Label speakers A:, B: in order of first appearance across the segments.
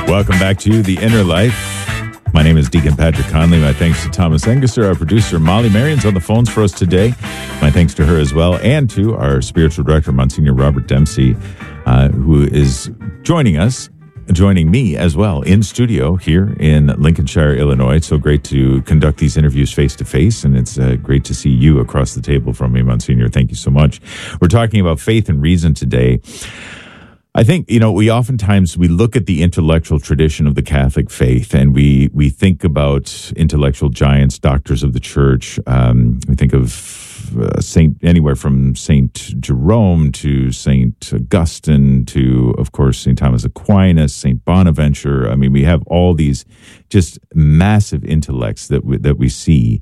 A: Welcome back to The Inner Life. My name is Deacon Patrick Conley. My thanks to Thomas Engesser, our producer. Molly Marion's on the phones for us today. My thanks to her as well, and to our spiritual director, Monsignor Robert Dempsey, who is joining me as well in studio here in Lincolnshire, Illinois. It's so great to conduct these interviews face-to-face, and it's great to see you across the table from me, Monsignor. Thank you so much. We're talking about faith and reason today. I think, we oftentimes look at the intellectual tradition of the Catholic faith, and we think about intellectual giants, doctors of the church. We think of anywhere from Saint Jerome to Saint Augustine to, of course, Saint Thomas Aquinas, Saint Bonaventure. I mean, we have all these just massive intellects that we see.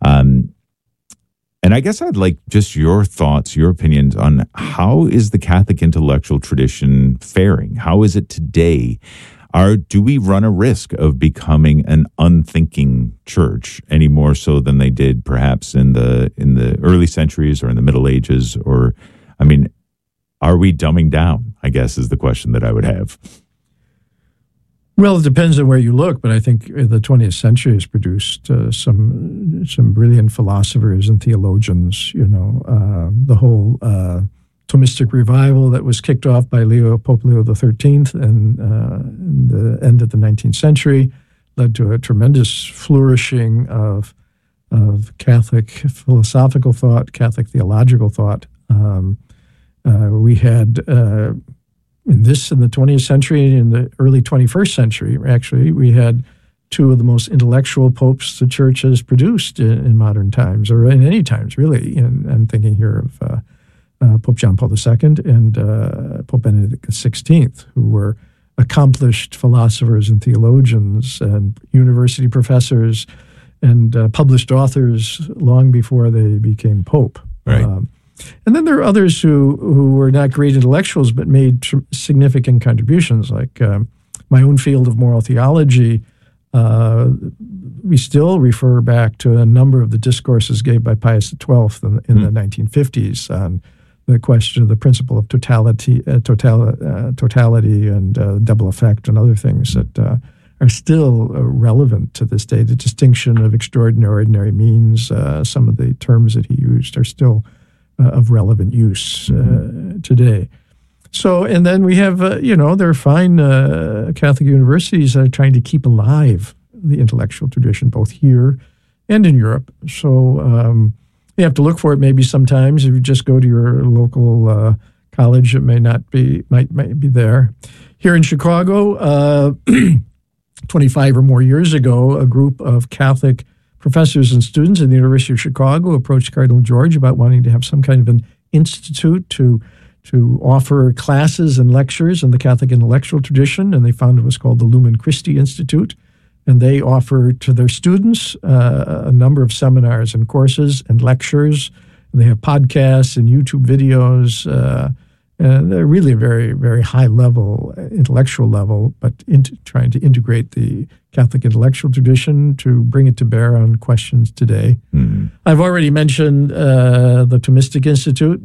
A: And I guess I'd like just your thoughts, your opinions on how is the Catholic intellectual tradition faring? How is it today? Do we run a risk of becoming an unthinking church any more so than they did perhaps in the early centuries or in the Middle Ages? Or, are we dumbing down, I guess, is the question that I would have.
B: Well, it depends on where you look, but I think the 20th century has produced some brilliant philosophers and theologians. The whole Thomistic revival that was kicked off by Pope Leo XIII and in the end of the 19th century led to a tremendous flourishing of Catholic philosophical thought, Catholic theological thought. We had in the 20th century, in the early 21st century, actually, we had two of the most intellectual popes the church has produced in modern times, or in any times, really. And I'm thinking here of Pope John Paul II and Pope Benedict XVI, who were accomplished philosophers and theologians and university professors and published authors long before they became pope.
A: Right.
B: And then there are others who were not great intellectuals but made significant contributions, like my own field of moral theology. We still refer back to a number of the discourses gave by Pius XII in the 1950s on the question of the principle of totality and double effect and other things that are still relevant to this day. The distinction of extraordinary, ordinary means, some of the terms that he used are still of relevant use today. So, and then we have, there are fine Catholic universities that are trying to keep alive the intellectual tradition, both here and in Europe. So you have to look for it maybe sometimes. If you just go to your local college, it might be there. Here in Chicago, 25 or more years ago, a group of Catholic professors and students at the University of Chicago approached Cardinal George about wanting to have some kind of an institute to offer classes and lectures in the Catholic intellectual tradition, and they found it was called the Lumen Christi Institute. And they offer to their students a number of seminars and courses and lectures. And they have podcasts and YouTube videos. And they're really a very, very high level, intellectual level, but trying to integrate the Catholic intellectual tradition to bring it to bear on questions today. Mm-hmm. I've already mentioned the Thomistic Institute.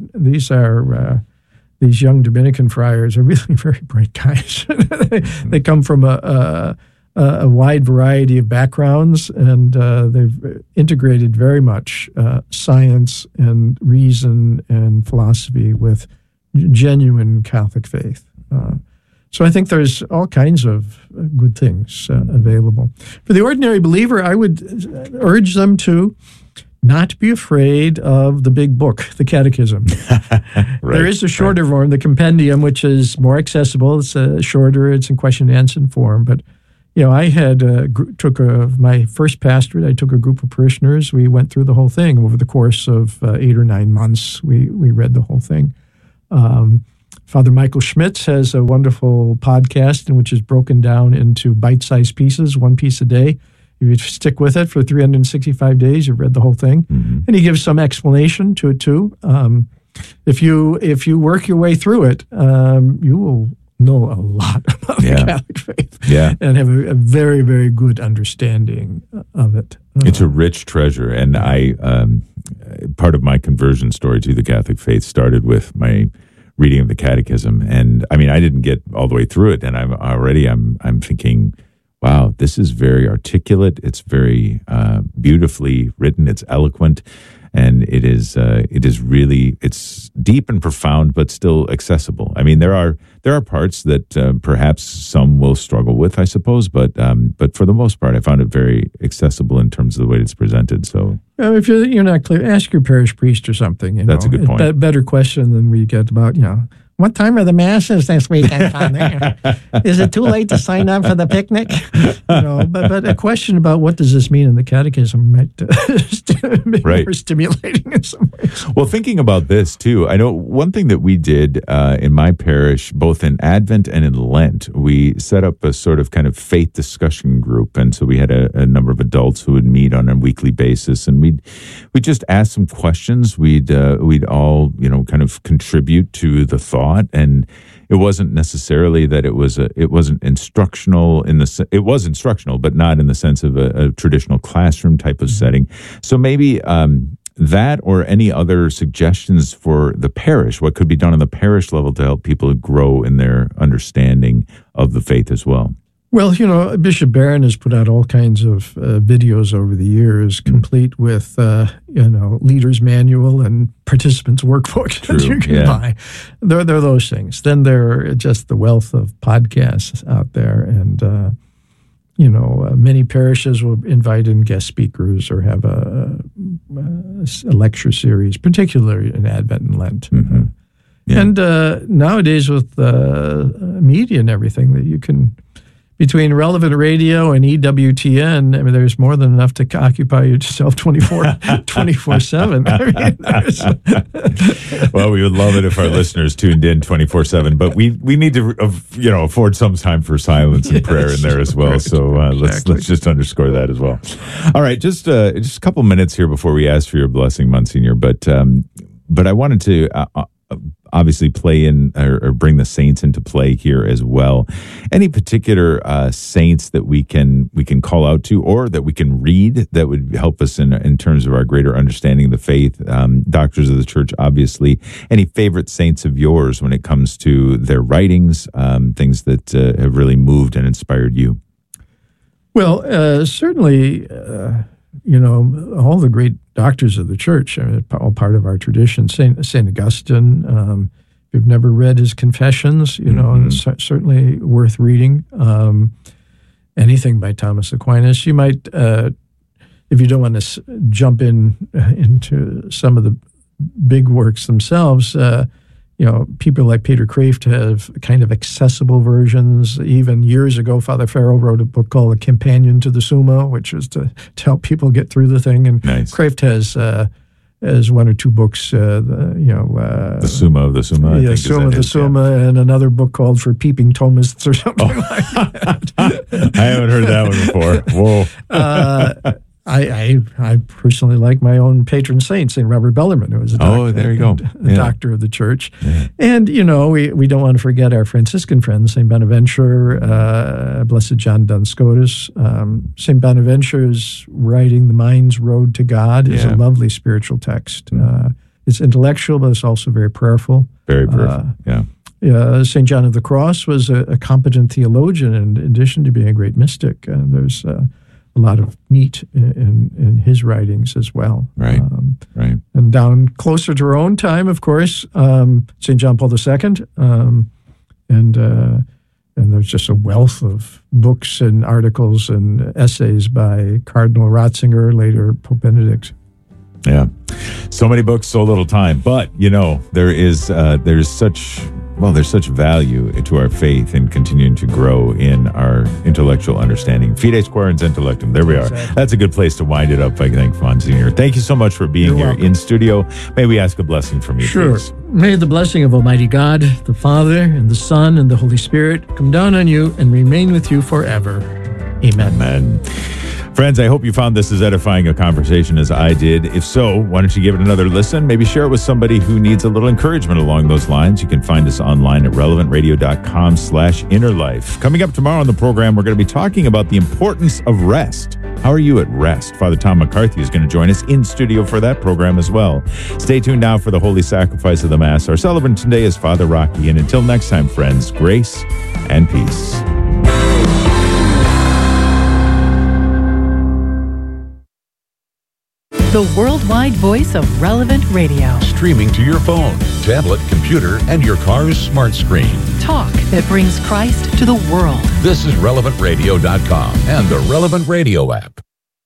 B: These young Dominican friars are really very bright guys. They come from a wide variety of backgrounds, and they've integrated very much science and reason and philosophy with genuine Catholic faith. So I think there's all kinds of good things available. For the ordinary believer, I would urge them to not be afraid of the big book, the Catechism. Right, there is a shorter form, the Compendium, which is more accessible. It's shorter. It's in question and answer form. But, I had my first pastorate, I took a group of parishioners. We went through the whole thing over the course of 8 or 9 months. We read the whole thing. Father Michael Schmitz has a wonderful podcast in which is broken down into bite-sized pieces, 1 piece a day. If you stick with it for 365 days, you've read the whole thing. Mm-hmm. And he gives some explanation to it too. If you work your way through it, you will know a lot about the Catholic faith and have a very, very good understanding of it.
A: It's a rich treasure. And I part of my conversion story to the Catholic faith started with my reading of the Catechism. And I mean, I didn't get all the way through it, and I'm thinking, wow, this is very articulate. It's very beautifully written. It's eloquent, and it is really, it's deep and profound, but still accessible. I mean, there are parts that perhaps some will struggle with, I suppose, but for the most part, I found it very accessible in terms of the way it's presented. So,
B: if you're not clear, ask your parish priest or something.
A: That's a good point.
B: Better question than we get about, what time are the masses this weekend, Father? Is it too late to sign up for the picnic? But a question about what does this mean in the Catechism might be more stimulating in some ways.
A: Well, thinking about this too, I know one thing that we did in my parish, both in Advent and in Lent, we set up a sort of kind of faith discussion group, and so we had a number of adults who would meet on a weekly basis, and we'd just ask some questions. We'd all kind of contribute to the thought. And it wasn't necessarily that it wasn't instructional it was instructional, but not in the sense of a traditional classroom type of setting. So maybe that or any other suggestions for the parish, what could be done on the parish level to help people grow in their understanding of the faith as well.
B: Well, Bishop Barron has put out all kinds of videos over the years, complete with, leader's manual and participants' workbook that you can buy. There are those things. Then there are just the wealth of podcasts out there. And, many parishes will invite in guest speakers or have a lecture series, particularly in Advent and Lent.
A: Mm-hmm. Yeah.
B: And nowadays with media and everything that you can... Between Relevant Radio and EWTN, I mean, there's more than enough to occupy yourself 24/7.
A: Well, we would love it if our listeners tuned in 24/7, but we need to afford some time for silence and prayer in there as well. Right, so let's just underscore that as well. All right, just a couple minutes here before we ask for your blessing, Monsignor. But I wanted to. Obviously play in or bring the saints into play here as well. Any particular saints that we can call out to or that we can read that would help us in terms of our greater understanding of the faith? Doctors of the Church, obviously. Any favorite saints of yours when it comes to their writings, things that have really moved and inspired you?
B: Well, certainly... all the great doctors of the Church, all part of our tradition. St. Augustine, if you've never read his Confessions, it's certainly worth reading. Anything by Thomas Aquinas. You might, if you don't want to jump into some of the big works themselves, people like Peter Kreeft have kind of accessible versions. Even years ago, Father Farrell wrote a book called A Companion to the Summa, which was to help people get through the thing. And nice. Kreeft has one or two books, the
A: Summa of the Summa.
B: Yeah, Summa of the Summa, and another book called For Peeping Thomists or something like that.
A: I haven't heard that one before. Whoa.
B: I personally like my own patron saint, St. Robert Bellarmine, who was a doctor of the Church. Yeah. And, we don't want to forget our Franciscan friends, St. Bonaventure, Blessed John Duns Scotus. St. Bonaventure's writing The Mind's Road to God is a lovely spiritual text. It's intellectual, but it's also very prayerful.
A: Very prayerful,
B: St. John of the Cross was a competent theologian in addition to being a great mystic. There's a lot of meat in his writings as well.
A: Right, right.
B: And down closer to our own time, of course, St. John Paul II, and there's just a wealth of books and articles and essays by Cardinal Ratzinger, later Pope Benedict.
A: Yeah, so many books, so little time. But there's such value to our faith in continuing to grow in our intellectual understanding. Fides Quaerens Intellectum. There we are. Exactly. That's a good place to wind it up, I think, Monsignor. Thank you so much for being here in studio. May we ask a blessing from you, please?
B: May the blessing of Almighty God, the Father, and the Son, and the Holy Spirit come down on you and remain with you forever. Amen.
A: Amen. Friends, I hope you found this as edifying a conversation as I did. If so, why don't you give it another listen? Maybe share it with somebody who needs a little encouragement along those lines. You can find us online at relevantradio.com/innerlife. Coming up tomorrow on the program, we're going to be talking about the importance of rest. How are you at rest? Father Tom McCarthy is going to join us in studio for that program as well. Stay tuned now for the Holy Sacrifice of the Mass. Our celebrant today is Father Rocky. And until next time, friends, grace and peace.
C: The worldwide voice of Relevant Radio.
D: Streaming to your phone, tablet, computer, and your car's smart screen.
C: Talk that brings Christ to the world.
D: This is RelevantRadio.com and the Relevant Radio app.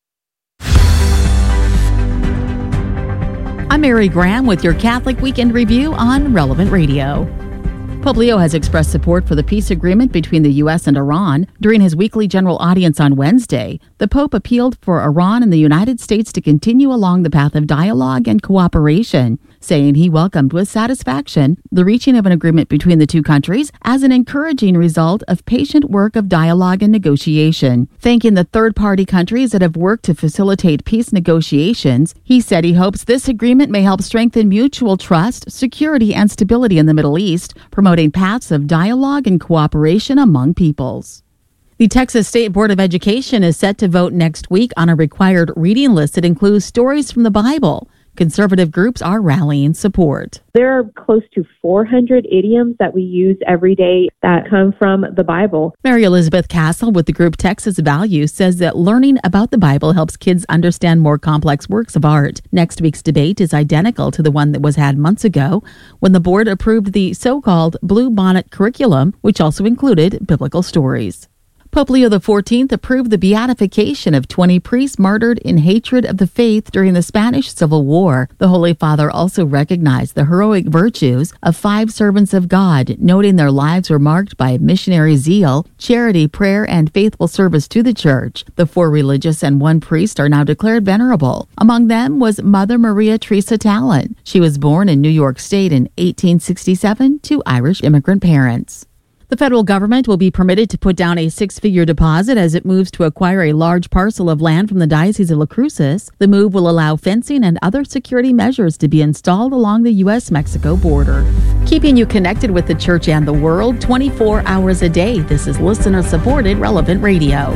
E: I'm Mary Graham with your Catholic Weekend Review on Relevant Radio. Pope Leo has expressed support for the peace agreement between the U.S. and Iran. During his weekly general audience on Wednesday, the Pope appealed for Iran and the United States to continue along the path of dialogue and cooperation, saying he welcomed with satisfaction the reaching of an agreement between the two countries as an encouraging result of patient work of dialogue and negotiation. Thanking the third-party countries that have worked to facilitate peace negotiations, he said he hopes this agreement may help strengthen mutual trust, security, and stability in the Middle East, promoting paths of dialogue and cooperation among peoples. The Texas State Board of Education is set to vote next week on a required reading list that includes stories from the Bible. Conservative groups are rallying support.
F: There are close to 400 idioms that we use every day that come from the Bible.
E: Mary Elizabeth Castle with the group Texas Values says that learning about the Bible helps kids understand more complex works of art. Next week's debate is identical to the one that was had months ago when the board approved the so-called Blue Bonnet curriculum, which also included biblical stories. Pope Leo XIV approved the beatification of 20 priests martyred in hatred of the faith during the Spanish Civil War. The Holy Father also recognized the heroic virtues of 5 servants of God, noting their lives were marked by missionary zeal, charity, prayer, and faithful service to the Church. The 4 religious and 1 priest are now declared venerable. Among them was Mother Maria Teresa Talent. She was born in New York State in 1867 to Irish immigrant parents. The federal government will be permitted to put down a 6-figure deposit as it moves to acquire a large parcel of land from the Diocese of La Cruces. The move will allow fencing and other security measures to be installed along the U.S.-Mexico border. Keeping you connected with the Church and the world 24 hours a day. This is listener-supported Relevant Radio.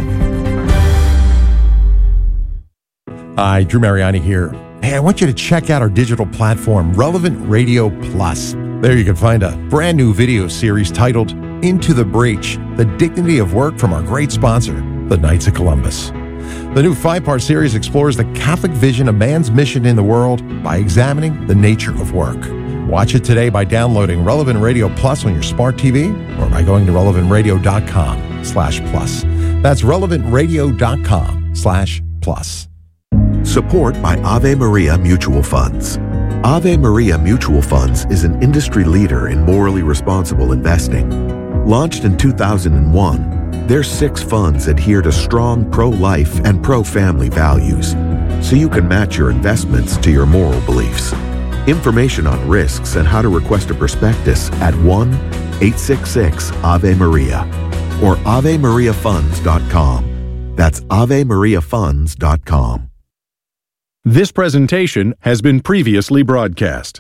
G: Hi, Drew Mariani here. Hey, I want you to check out our digital platform, Relevant Radio Plus. There you can find a brand new video series titled Into the Breach, The Dignity of Work from our great sponsor, the Knights of Columbus. The new 5-part series explores the Catholic vision of man's mission in the world by examining the nature of work. Watch it today by downloading Relevant Radio Plus on your smart TV or by going to relevantradio.com/plus. That's relevantradio.com/plus.
H: Support by Ave Maria Mutual Funds. Ave Maria Mutual Funds is an industry leader in morally responsible investing. Launched in 2001, their 6 funds adhere to strong pro-life and pro-family values, so you can match your investments to your moral beliefs. Information on risks and how to request a prospectus at 1-866-AVE-MARIA or AveMariaFunds.com. That's AveMariaFunds.com.
I: This presentation has been previously broadcast.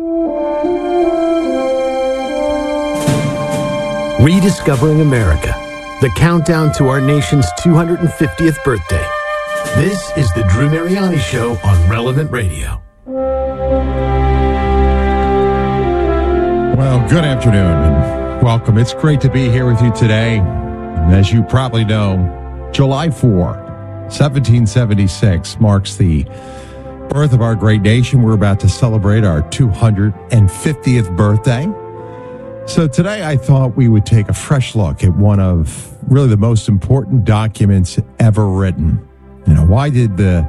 J: Rediscovering America, the countdown to our nation's 250th birthday. This is the Drew Mariani Show on Relevant Radio.
G: Well, good afternoon and welcome. It's great to be here with you today. And as you probably know, July 4, 1776 marks the birth of our great nation. We're about to celebrate our 250th birthday. So today I thought we would take a fresh look at one of really the most important documents ever written. What did the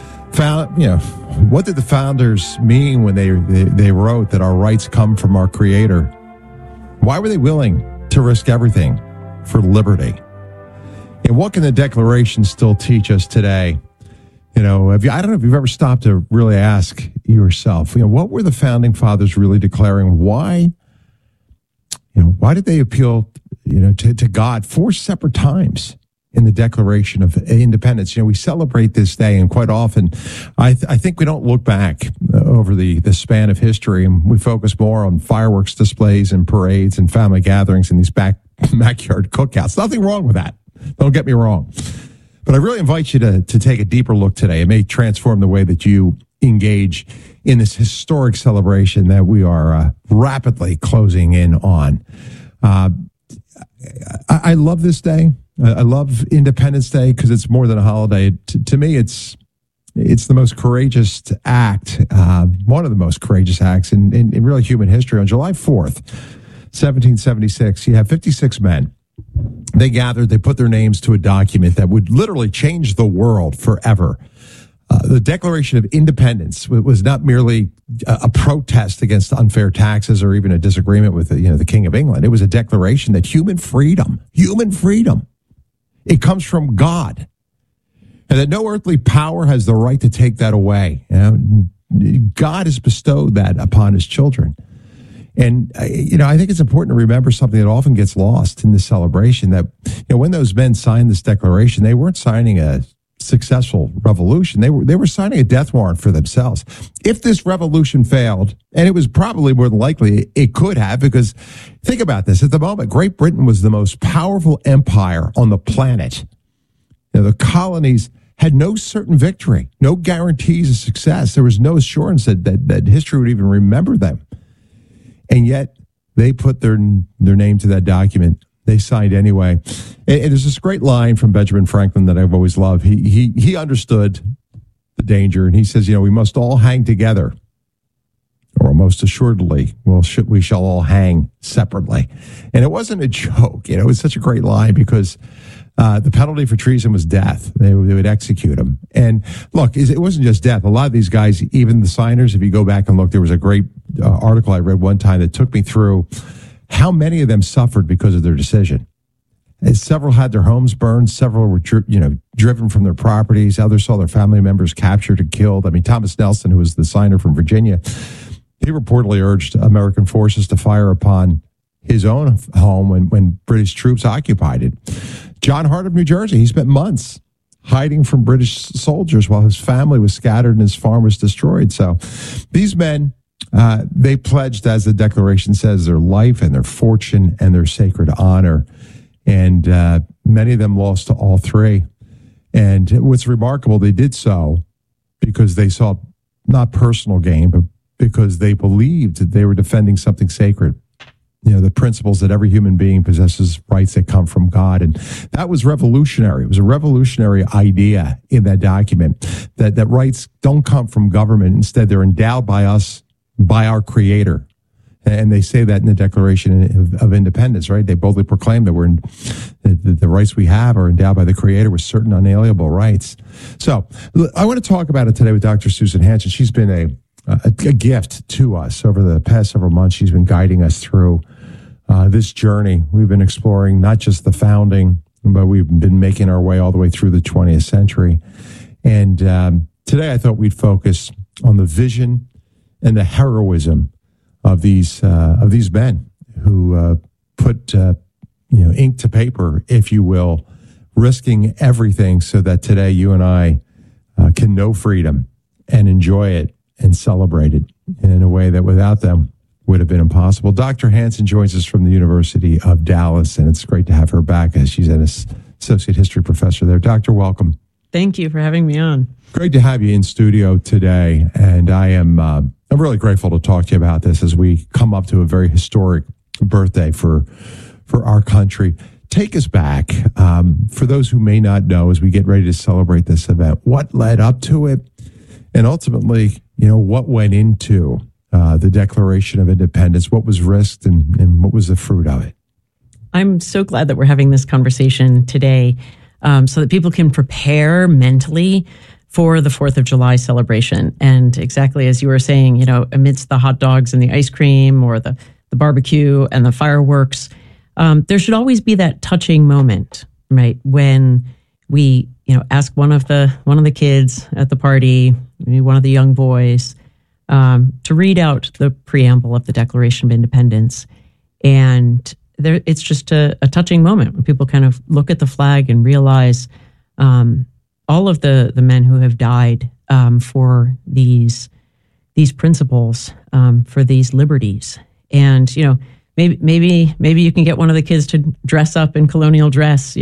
G: founders mean when they wrote that our rights come from our Creator? Why were they willing to risk everything for liberty? And what can the Declaration still teach us today? I don't know if you've ever stopped to really ask yourself, what were the founding fathers really declaring? Why did they appeal, to God 4 separate times? in the Declaration of Independence. We celebrate this day, and quite often, I think we don't look back over the span of history, and we focus more on fireworks displays and parades and family gatherings and these backyard cookouts. Nothing wrong with that. Don't get me wrong. But I really invite you to take a deeper look today. It may transform the way that you engage in this historic celebration that we are rapidly closing in on. I love this day. I love Independence Day because it's more than a holiday. To me, it's the most courageous act, one of the most courageous acts in really human history. On July 4th, 1776, you have 56 men. They gathered, they put their names to a document that would literally change the world forever. The Declaration of Independence was not merely a protest against unfair taxes or even a disagreement with the King of England. It was a declaration that human freedom, it comes from God, and that no earthly power has the right to take that away. God has bestowed that upon his children. And, I think it's important to remember something that often gets lost in this celebration, that, when those men signed this declaration, they weren't signing a successful revolution. They were signing a death warrant for themselves. If this revolution failed, and it was probably more than likely it could have, because think about this, at the moment, Great Britain was the most powerful empire on the planet. The colonies had no certain victory, no guarantees of success. There was no assurance that history would even remember them. And yet they put their name to that document. They signed anyway. And there's this great line from Benjamin Franklin that I've always loved. He understood the danger, and he says, we must all hang together, or most assuredly, we shall all hang separately. And it wasn't a joke. It was such a great line because the penalty for treason was death. They would execute him. And look, it wasn't just death. A lot of these guys, even the signers, if you go back and look, there was a great article I read one time that took me through how many of them suffered because of their decision. And several had their homes burned. Several were, driven from their properties. Others saw their family members captured and killed. I mean, Thomas Nelson, who was the signer from Virginia, he reportedly urged American forces to fire upon his own home when British troops occupied it. John Hart of New Jersey, he spent months hiding from British soldiers while his family was scattered and his farm was destroyed. So these men, they pledged, as the Declaration says, their life and their fortune and their sacred honor. And many of them lost to all three. And what's remarkable, they did so because they saw not personal gain, but because they believed that they were defending something sacred. The principles that every human being possesses rights that come from God. And that was revolutionary. It was a revolutionary idea in that document that rights don't come from government. Instead, they're endowed by us, by our Creator. And they say that in the Declaration of Independence, right? They boldly proclaim that the rights we have are endowed by the Creator with certain unalienable rights. So I want to talk about it today with Dr. Susan Hansen. She's been a gift to us over the past several months. She's been guiding us through this journey. We've been exploring not just the founding, but we've been making our way all the way through the 20th century. And today I thought we'd focus on the vision and the heroism of these men who put ink to paper, if you will, risking everything so that today you and I can know freedom and enjoy it and celebrate it in a way that without them would have been impossible. Dr. Hansen joins us from the University of Dallas, and it's great to have her back as she's an associate history professor there. Doctor, welcome.
K: Thank you for having me on.
G: Great to have you in studio today, and I'm really grateful to talk to you about this as we come up to a very historic birthday for our country. Take us back, for those who may not know, as we get ready to celebrate this event, what led up to it, and ultimately, what went into the Declaration of Independence, what was risked, and what was the fruit of it?
K: I'm so glad that we're having this conversation today so that people can prepare mentally for the 4th of July celebration. And exactly as you were saying, amidst the hot dogs and the ice cream or the barbecue and the fireworks, there should always be that touching moment, right? When we, ask one of the kids at the party, maybe one of the young boys, to read out the preamble of the Declaration of Independence. And it's just a touching moment when people kind of look at the flag and realize all of the men who have died for these principles, for these liberties. And, maybe you can get one of the kids to dress up in colonial dress,